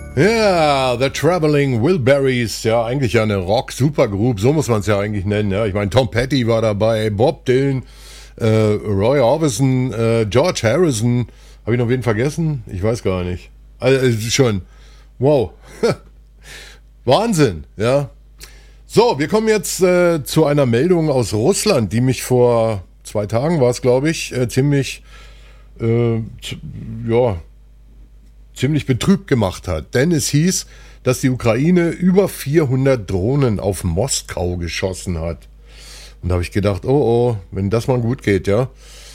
Ja, The Traveling Wilburys, ja, eigentlich ja eine Rock-Supergroup, so muss man es ja eigentlich nennen. Ja. Ich meine, Tom Petty war dabei, Bob Dylan, Roy Orbison, George Harrison. Habe ich noch wen vergessen? Ich weiß gar nicht. Also schon, wow. Wahnsinn, ja. So, wir kommen jetzt zu einer Meldung aus Russland, die mich vor 2 Tagen, war es glaube ich, ziemlich betrübt gemacht hat. Denn es hieß, dass die Ukraine über 400 Drohnen auf Moskau geschossen hat. Und da habe ich gedacht, oh, wenn das mal gut geht, ja.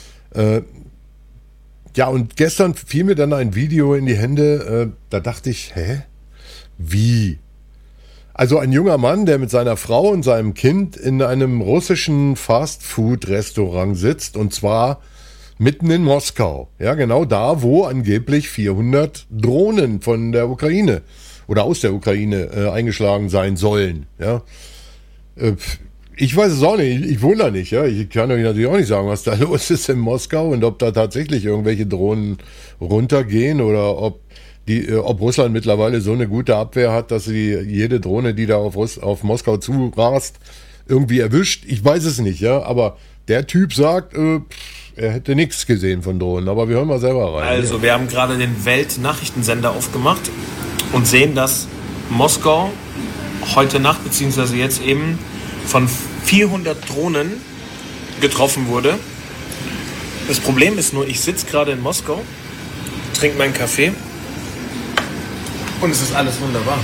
Ja, und gestern fiel mir dann ein Video in die Hände, da dachte ich, wie? Also ein junger Mann, der mit seiner Frau und seinem Kind in einem russischen Fastfood-Restaurant sitzt, und zwar mitten in Moskau. Ja, genau da, wo angeblich 400 Drohnen von der Ukraine oder aus der Ukraine eingeschlagen sein sollen. Ja. Ich weiß es auch nicht, ich wohne da nicht. Ja. Ich kann euch natürlich auch nicht sagen, was da los ist in Moskau und ob da tatsächlich irgendwelche Drohnen runtergehen oder ob Russland mittlerweile so eine gute Abwehr hat, dass sie jede Drohne, die da auf Moskau zurast, irgendwie erwischt. Ich weiß es nicht, ja. Aber der Typ sagt, er hätte nichts gesehen von Drohnen, aber wir hören mal selber rein. Also, wir haben gerade den Weltnachrichtensender aufgemacht und sehen, dass Moskau heute Nacht, beziehungsweise jetzt eben, von 400 Drohnen getroffen wurde. Das Problem ist nur, ich sitze gerade in Moskau, trinke meinen Kaffee und es ist alles wunderbar.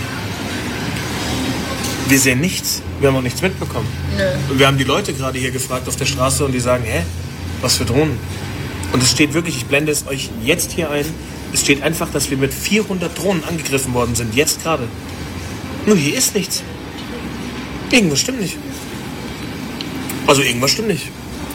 Wir sehen nichts, wir haben auch nichts mitbekommen. Nö. Wir haben die Leute gerade hier gefragt auf der Straße und die sagen, was für Drohnen? Und es steht wirklich, ich blende es euch jetzt hier ein, es steht einfach, dass wir mit 400 Drohnen angegriffen worden sind, jetzt gerade. Nur hier ist nichts. Irgendwas stimmt nicht. Also irgendwas stimmt nicht.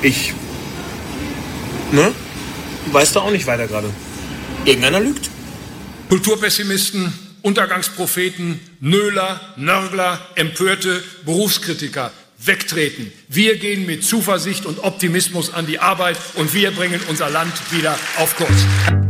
Weiß da auch nicht weiter gerade. Irgendeiner lügt. Kulturpessimisten, Untergangspropheten, Nöler, Nörgler, Empörte, Berufskritiker. Wegtreten. Wir gehen mit Zuversicht und Optimismus an die Arbeit und wir bringen unser Land wieder auf Kurs.